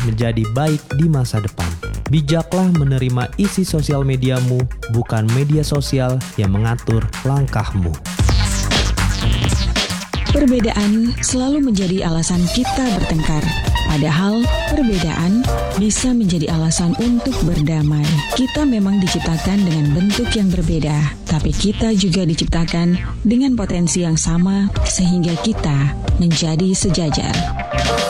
menjadi baik di masa depan. Bijaklah menerima isi sosial mediamu, bukan media sosial yang mengatur langkahmu. Perbedaan selalu menjadi alasan kita bertengkar. Padahal perbedaan bisa menjadi alasan untuk berdamai. Kita memang diciptakan dengan bentuk yang berbeda, tapi kita juga diciptakan dengan potensi yang sama sehingga kita menjadi sejajar.